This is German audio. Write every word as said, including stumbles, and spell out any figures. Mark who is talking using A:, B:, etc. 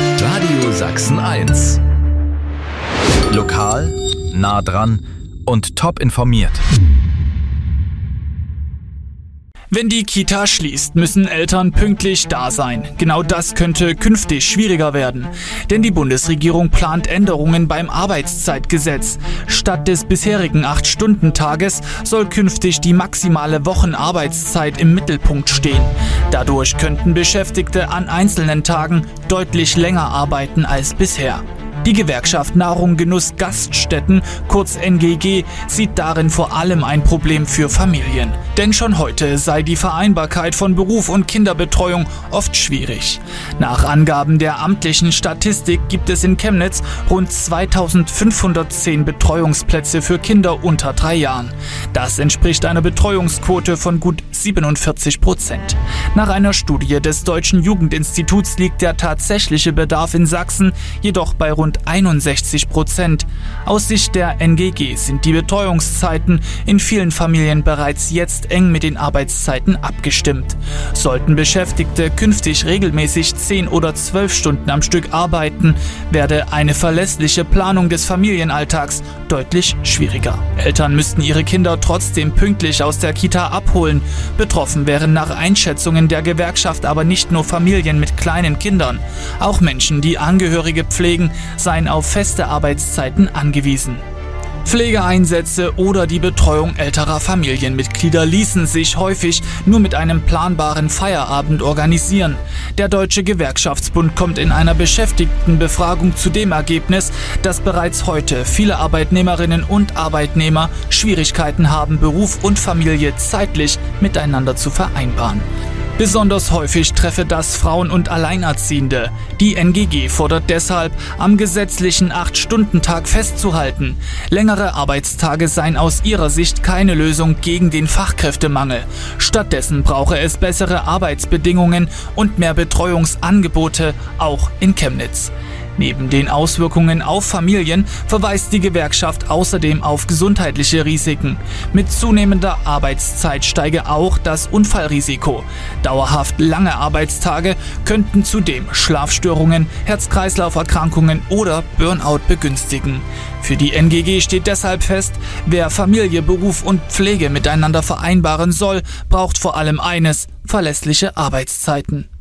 A: Radio Sachsen eins. Lokal, nah dran und top informiert.
B: Wenn die Kita schließt, müssen Eltern pünktlich da sein. Genau das könnte künftig schwieriger werden. Denn die Bundesregierung plant Änderungen beim Arbeitszeitgesetz. Statt des bisherigen acht-Stunden-Tages soll künftig die maximale Wochenarbeitszeit im Mittelpunkt stehen. Dadurch könnten Beschäftigte an einzelnen Tagen deutlich länger arbeiten als bisher. Die Gewerkschaft Nahrung Genuss Gaststätten, kurz N G G, sieht darin vor allem ein Problem für Familien. Denn schon heute sei die Vereinbarkeit von Beruf und Kinderbetreuung oft schwierig. Nach Angaben der amtlichen Statistik gibt es in Chemnitz rund zweitausendfünfhundertzehn Betreuungsplätze für Kinder unter drei Jahren. Das entspricht einer Betreuungsquote von gut siebenundvierzig Prozent. Nach einer Studie des Deutschen Jugendinstituts liegt der tatsächliche Bedarf in Sachsen jedoch bei rund einundsechzig Prozent. Aus Sicht der N G G sind die Betreuungszeiten in vielen Familien bereits jetzt eng mit den Arbeitszeiten abgestimmt. Sollten Beschäftigte künftig regelmäßig zehn oder zwölf Stunden am Stück arbeiten, werde eine verlässliche Planung des Familienalltags deutlich schwieriger. Eltern müssten ihre Kinder trotzdem pünktlich aus der Kita abholen. Betroffen wären nach Einschätzungen der Gewerkschaft aber nicht nur Familien mit kleinen Kindern. Auch Menschen, die Angehörige pflegen, seien auf feste Arbeitszeiten angewiesen. Pflegeeinsätze oder die Betreuung älterer Familienmitglieder ließen sich häufig nur mit einem planbaren Feierabend organisieren. Der Deutsche Gewerkschaftsbund kommt in einer Beschäftigtenbefragung zu dem Ergebnis, dass bereits heute viele Arbeitnehmerinnen und Arbeitnehmer Schwierigkeiten haben, Beruf und Familie zeitlich miteinander zu vereinbaren. Besonders häufig treffe das Frauen und Alleinerziehende. Die N G G fordert deshalb, am gesetzlichen acht-Stunden-Tag festzuhalten. Längere Arbeitstage seien aus ihrer Sicht keine Lösung gegen den Fachkräftemangel. Stattdessen brauche es bessere Arbeitsbedingungen und mehr Betreuungsangebote, auch in Chemnitz. Neben den Auswirkungen auf Familien verweist die Gewerkschaft außerdem auf gesundheitliche Risiken. Mit zunehmender Arbeitszeit steige auch das Unfallrisiko. Dauerhaft lange Arbeitstage könnten zudem Schlafstörungen, Herz-Kreislauf-Erkrankungen oder Burnout begünstigen. Für die N G G steht deshalb fest, wer Familie, Beruf und Pflege miteinander vereinbaren soll, braucht vor allem eines: verlässliche Arbeitszeiten.